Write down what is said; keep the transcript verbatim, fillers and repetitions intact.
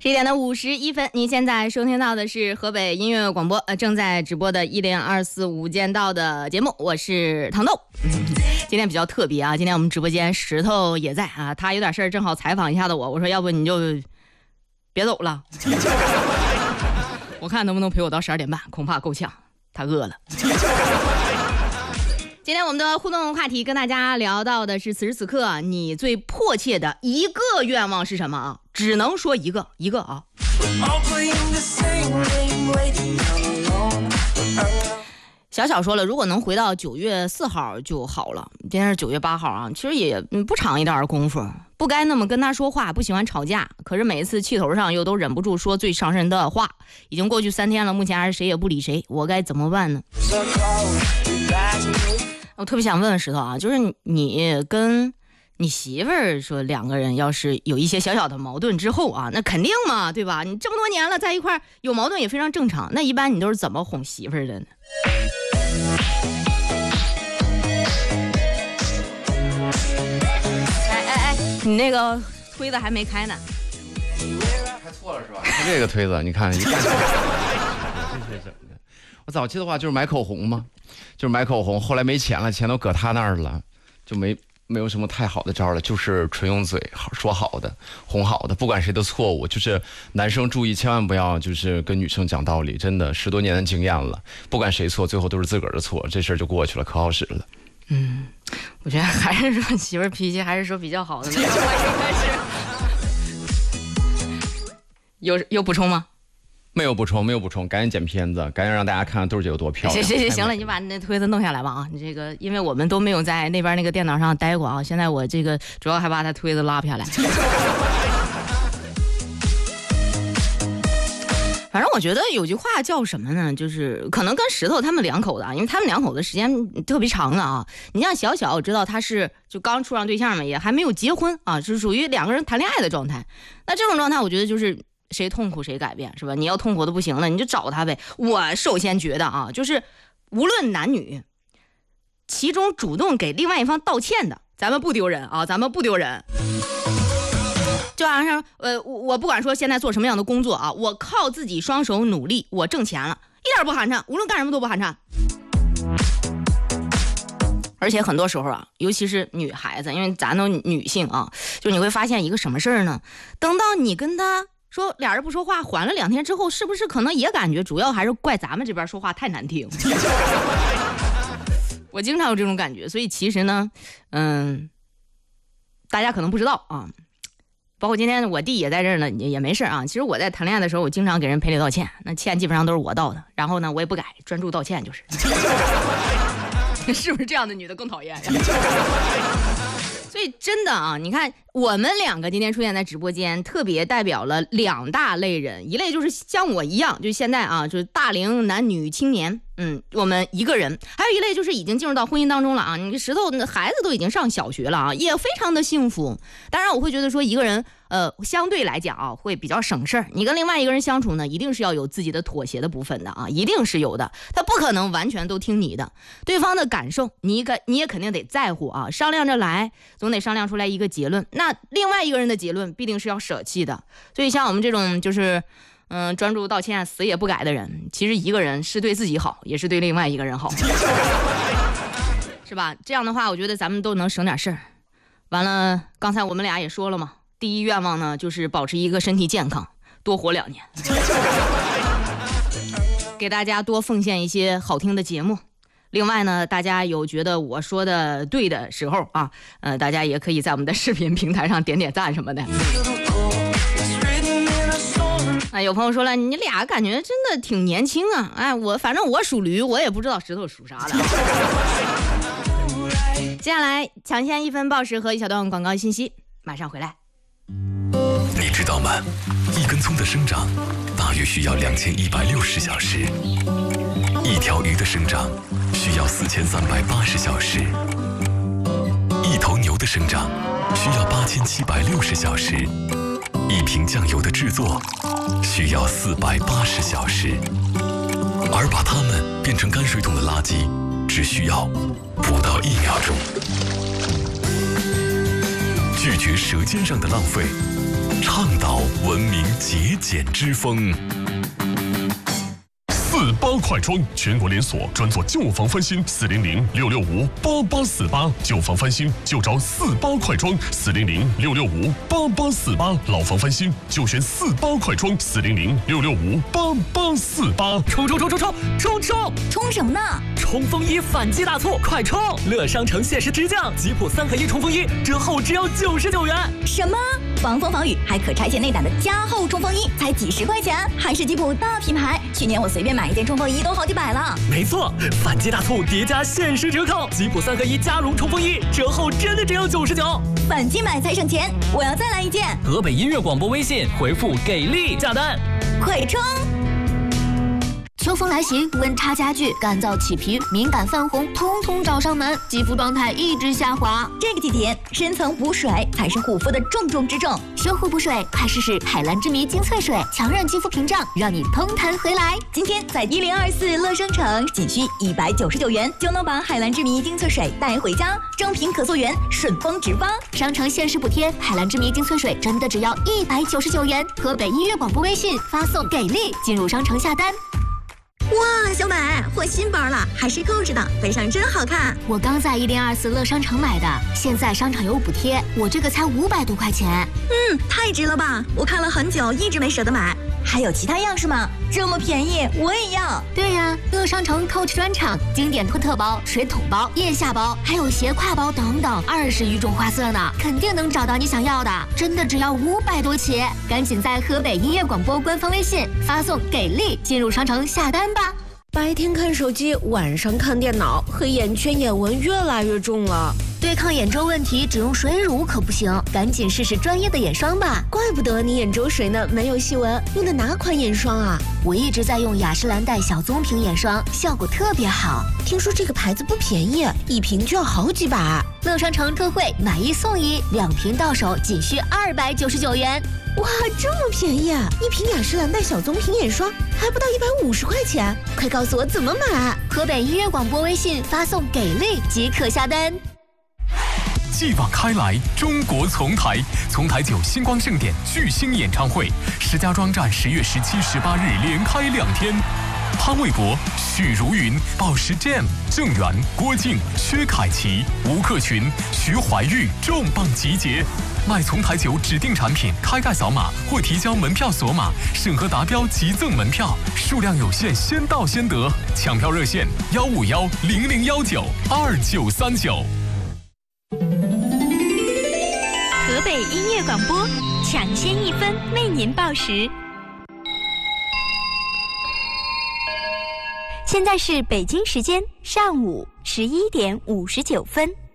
十点的五十一分，您现在收听到的是河北音乐广播，呃，正在直播的一零二四无间道的节目，我是糖豆。今天比较特别啊，今天我们直播间石头也在啊，他有点事儿，正好采访一下的我，我说要不你就别走了，我看能不能陪我到十二点半，恐怕够呛，他饿了。今天我们的互动话题跟大家聊到的是，此时此刻你最迫切的一个愿望是什么啊？只能说一个，一个啊。小小说了，如果能回到九月四号就好了。今天是九月八号啊，其实也不长一点功夫，不该那么跟他说话，不喜欢吵架，可是每一次气头上又都忍不住说最伤人的话。已经过去三天了，目前还是谁也不理谁，我该怎么办呢？我特别想问问石头啊，就是你跟你媳妇儿说两个人要是有一些小小的矛盾之后啊，那肯定嘛，对吧？你这么多年了在一块儿有矛盾也非常正常，那一般你都是怎么哄媳妇儿的呢？哎哎哎，你那个推子还没开呢。 开错了是吧？看这个推子，你看一看这是怎么的？我早期的话就是买口红嘛，就是买口红，后来没钱了，钱都搁他那儿了，就没没有什么太好的招了，就是纯用嘴好说好的，哄好的，不管谁的错误，就是男生注意千万不要就是跟女生讲道理，真的十多年的经验了，不管谁错，最后都是自个儿的错，这事儿就过去了，可好使了。 嗯，我觉得还是说媳妇儿脾气还是说比较好的那种，有有补充吗？ 没有补充，没有补充，赶紧剪片子，赶紧让大家看看豆姐有多漂亮。 行行行了，你把你那推子弄下来吧啊！你这个，因为我们都没有在那边那个电脑上待过啊，现在我这个主要还把他推子拉不下来。反正我觉得有句话叫什么呢？就是可能跟石头他们两口子啊，因为他们两口子时间特别长了啊。你像小小，我知道他是就刚处上对象嘛，也还没有结婚啊，是属于两个人谈恋爱的状态。那这种状态，我觉得就是谁痛苦谁改变，是吧？你要痛苦的不行了，你就找他呗。我首先觉得啊，就是无论男女，其中主动给另外一方道歉的，咱们不丢人啊，咱们不丢人。就好像呃，我不管说现在做什么样的工作啊，我靠自己双手努力，我挣钱了，一点不寒碜，无论干什么都不寒碜。而且很多时候啊，尤其是女孩子，因为咱都女性啊，就你会发现一个什么事儿呢？等到你跟他说俩人不说话，缓了两天之后，是不是可能也感觉主要还是怪咱们这边说话太难听？我经常有这种感觉，所以其实呢，嗯，大家可能不知道啊。包括今天我弟也在这儿呢，也也没事啊。其实我在谈恋爱的时候，我经常给人赔礼道歉，那歉基本上都是我道的。然后呢，我也不改，专注道歉就是。是不是这样的女的更讨厌呀？所以真的啊，你看我们两个今天出现在直播间，特别代表了两大类人，一类就是像我一样，就是现在啊，就是大龄男女青年，嗯，我们一个人；还有一类就是已经进入到婚姻当中了啊，你石头孩子都已经上小学了啊，也非常的幸福。当然，我会觉得说一个人，呃，相对来讲啊，会比较省事儿。你跟另外一个人相处呢，一定是要有自己的妥协的部分的啊，一定是有的。他不可能完全都听你的，对方的感受，你个你也肯定得在乎啊，商量着来，总得商量出来一个结论。那另外一个人的结论必定是要舍弃的。所以像我们这种就是嗯、呃、专注道歉死也不改的人，其实一个人是对自己好，也是对另外一个人好。是吧？这样的话我觉得咱们都能省点事儿。完了，刚才我们俩也说了嘛，第一愿望呢就是保持一个身体健康，多活两年。给大家多奉献一些好听的节目。另外呢，大家有觉得我说的对的时候啊，呃，大家也可以在我们的视频平台上点点赞什么的。哎，有朋友说了，你俩感觉真的挺年轻啊！哎，我反正我属驴，我也不知道石头属啥的。接下来抢先一分报时和一小段广告信息，马上回来。 你知道吗？一根葱的生长大约需要两千一百六十小时，一条鱼的生长需要四千三百八十小时，一头牛的生长需要八千七百六十小时，一瓶酱油的制作需要四百八十小时，而把它们变成泔水桶的垃圾只需要不到一秒钟。拒绝舌尖上的浪费，倡导文明节俭之风。四八快装，全国连锁，专做旧房翻新。四零零六六五八八四八，旧房翻新就找四八快装。四零零六六五八八四八，老房翻新就选四八快装。四零零六六五八八四八， 冲冲冲冲冲冲冲冲什么呢？ 冲锋衣反季大促，快冲！乐商城限时直降，吉普三合一冲锋衣折后只要九十九元。 什么？防风防雨还可拆卸内胆的加厚冲锋衣，才几十块钱，还是吉普大品牌。去年我随便买一件冲锋衣都好几百了。 没错，反季大促叠加限时折扣，吉普三合一加绒冲锋衣折后真的只要九十九。 反季买才省钱，我要再来一件。 河北音乐广播微信回复给力下单， 快冲！ 秋风来袭，温差加剧，干燥起皮、敏感泛红，通通找上门，肌肤状态一直下滑。 这个季节，深层补水才是护肤的重中之重。 修护补水，快试试海蓝之谜精粹水，强韧肌肤屏障，让你通弹回来。 今天在一零二四乐商城，仅需一百九十九元就能把海蓝之谜精粹水带回家，正品可溯源，顺丰直发。 商城限时补贴，海蓝之谜精粹水真的只要一百九十九元。河北音乐广播微信发送给力，进入商城下单。 哇，小美换新包了，还是购置的，背上真好看。 我刚在一零二四乐商城买的，现在商场有补贴，我这个才五百多块钱。 嗯，太值了吧！我看了很久，一直没舍得买。还有其他样式吗？这么便宜，我也要。 对呀，乐商城 Coach 专场，经典托特包、水桶包、腋下包，还有斜挎包等等，二十余种花色呢，肯定能找到你想要的。真的只要五百多起，赶紧在河北音乐广播官方微信发送给力，进入商城下单吧。 白天看手机，晚上看电脑，黑眼圈、眼纹越来越重了。 对抗眼周问题，只用水乳可不行，赶紧试试专业的眼霜吧。 怪不得你眼周水呢没有细纹，用的哪款眼霜啊？ 我一直在用雅诗兰黛小棕瓶眼霜，效果特别好。 听说这个牌子不便宜，一瓶就要好几百。 乐商城特惠，买一送一，两瓶到手仅需二百九十九元。 哇，这么便宜啊！一瓶雅诗兰黛小棕瓶眼霜还不到一百五十块钱，快告诉我怎么买！ 河北音乐广播微信发送给力即可下单。 继往开来，中国丛台，丛台酒星光盛典巨星演唱会，石家庄站十月十七、十八日连开两天。潘玮柏、许茹芸、宝石 Jam、郑源、郭靖、薛凯琪、吴克群、徐怀钰重磅集结。买丛台酒指定产品，开盖扫码或提交门票锁码，审核达标即赠门票，数量有限，先到先得。抢票热线：幺五幺零零幺九二九三九。 河北音乐广播，抢先一分为您报时。现在是北京时间上午十一点五十九分。